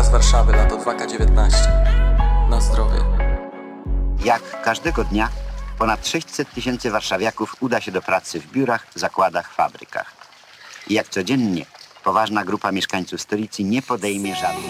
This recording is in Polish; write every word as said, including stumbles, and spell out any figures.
z Warszawy, lato dwa K dziewiętnaście. Na zdrowie. Jak każdego dnia ponad sześćset tysięcy warszawiaków uda się do pracy w biurach, zakładach, fabrykach. I jak codziennie poważna grupa mieszkańców stolicy nie podejmie żadnych